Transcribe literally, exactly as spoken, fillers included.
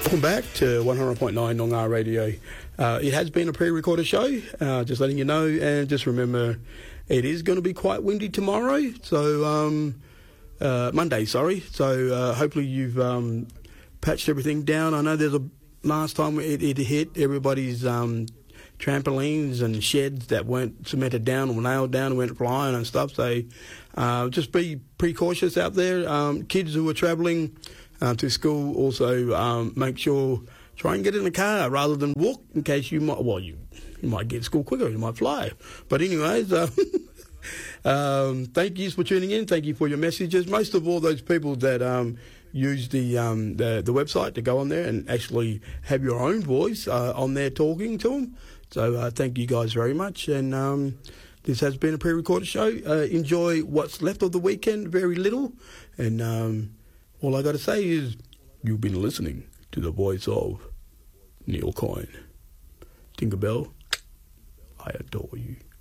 Welcome back to one hundred point nine Noongar Radio. Uh, it has been a pre-recorded show, uh, just letting you know, and just remember it is going to be quite windy tomorrow, so um, uh, Monday, sorry. So uh, hopefully you've um, patched everything down. I know there's a last time it, it hit everybody's um, trampolines and sheds that weren't cemented down or nailed down and went flying and stuff. So uh, just be precautious out there. Um, kids who are travelling Uh, to school, also um, make sure, try and get in a car rather than walk in case you might, well, you, you might get to school quicker, you might fly. But anyways, uh, um, thank you for tuning in, thank you for your messages. Most of all those people that um, use the, um, the the website to go on there and actually have your own voice uh, on there talking to them. So uh, thank you guys very much. And um, this has been a pre-recorded show. Uh, enjoy what's left of the weekend, very little. And Um, all I got to say is, you've been listening to the voice of Neil Coyne. Tinkerbell, I adore you.